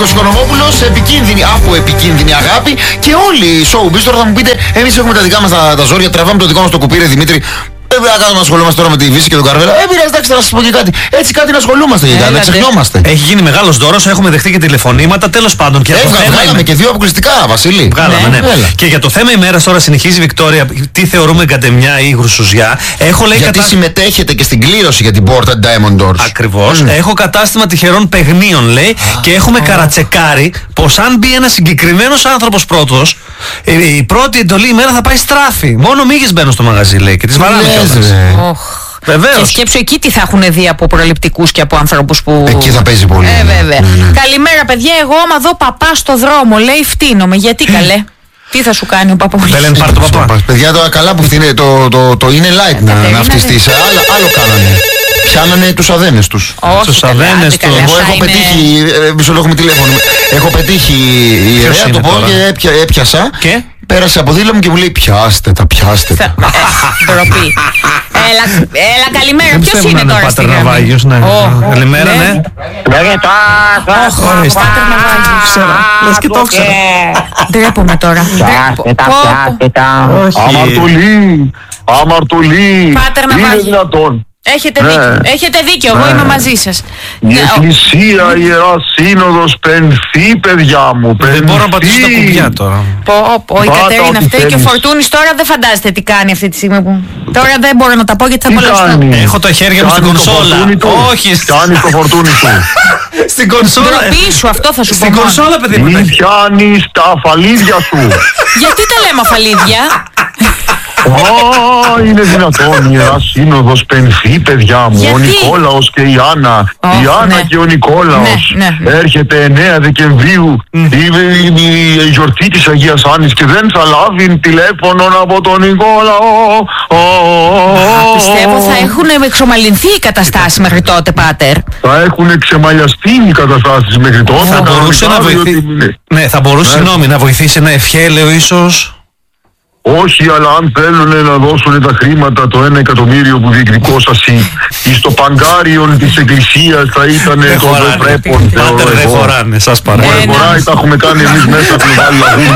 Γιώργος Οικονομόπουλος, επικίνδυνη, αφού επικίνδυνη αγάπη. Και όλοι οι showbiz. Τώρα θα μου πείτε, εμείς έχουμε τα δικά μας τα ζόρια, τραβάμε το δικό μας το κουπί, ρε Δημήτρη. Δεν να ασχολούμαστε τώρα με τη Βύση και τον Καρβέλα. Πειράζει, εντάξει, να σας πω και κάτι. Έτσι κάτι να ασχολούμαστε και κάτι, να ξεχνιόμαστε. Έχει γίνει μεγάλος δώρος, έχουμε δεχτεί και τηλεφωνήματα. Τέλος πάντων. Βγάλαμε και 2 αποκλειστικά, Βασίλη. Βγάλαμε, ναι. Και για το θέμα ημέρας τώρα συνεχίζει η Βικτόρια. Τι θεωρούμε εγκατεμιά ή γρουσουζιά. Έχω λέει γιατί συμμετέχετε και στην κλήρωση για την πόρτα Diamond Doors. Ακριβώς. Έχω κατάστημα τυχερών παιγνίων, λέει. Και έχουμε καρατσεκάρει πως αν μπει ένας συγκεκριμένος άνθρωπος πρώτος, η πρώτη εντολή ημέρα θα πάει στράφη. Μόνο μύγες μπαίνουν στο μαγαζί, λέει. Και τις βαράνε. Βεβαίως. Και σκέψου εκεί τι θα έχουν δει από προληπτικούς και από άνθρωπους που. Εκεί θα παίζει πολύ. Βέβαια. Καλημέρα, παιδιά. Εγώ άμα δω παπά στο δρόμο, λέει, φτύνομαι. Γιατί καλέ. Τι θα σου κάνει ο παππούλης. Δεν λένε πάρ' το παπά. Παιδιά, τώρα καλά που φτύνε το είναι light να φτιστείς. Άλλο κάνανε. Πιάνανε τους αδένες τους. Τους αδένες τους. Εγώ έχω πετύχει. Μισό λόγο με τηλέφωνο. Έχω πετύχει η ιερέα, το πω και έπιασα. Πέρασε από δίλα μου και μου λέει πιάστε τα. Ντροπή. Έλα, καλημέρα. Ποιος είναι τώρα στην γραμμή? Καλημέρα, ναι. Πάτερ Ναβάγιος. Λες και το ξέρω. Ντρέπομαι τώρα. Αμαρτωλή. Πάτερ Ναβάγιο. Έχετε δίκιο, εγώ είμαι μαζί σας. Η Εκκλησία, η Ιερά Σύνοδος πενθεί, παιδιά μου. Δεν μπορώ να πατήσω τα κουμπιά τώρα. Η Κατερίνα αυτή και ο Φορτούνης τώρα δεν φαντάζεται τι κάνει αυτή τη στιγμή που. Τώρα δεν μπορώ να τα πω γιατί θα απολαυστώ. Έχω τα χέρια μου στην κονσόλα. Όχι. Κάνει το φορτούνι του. Στην κονσόλα. Ντροπή σου, αυτό θα σου πω. Στην κονσόλα, παιδί μου. Μην πιάνεις τα αφαλίδια σου. Γιατί τα λέμε αφαλίδια? Είναι δυνατόν η Ιερά Σύνοδος πενθεί, παιδιά μου. Ο Νικόλαος και η Άννα. Η Άννα και ο Νικόλαος. Έρχεται 9 Δεκεμβρίου η γιορτή της Αγίας Άννης και δεν θα λάβει τηλέφωνο από τον Νικόλαο. Πιστεύω θα έχουν εξομαλυνθεί οι καταστάσεις μέχρι τότε, Πάτερ. Θα έχουν ξεμαλιαστεί οι καταστάσεις μέχρι τότε. Θα μπορούσε να βοηθήσει. Ναι, θα μπορούσε να βοηθήσει ένα ευχέλαιο ίσως. Όχι, αλλά αν θέλουν να δώσουν τα χρήματα, το 1 εκατομμύριο που διεκδικώσασαι στο παγκάριον της Εκκλησίας θα ήταν το πρέπον. Πάτερ δεν χωράνε, σας παρακαλώ. Τα έχουμε κάνει εμείς μέσα από την άλλη λαγούνα.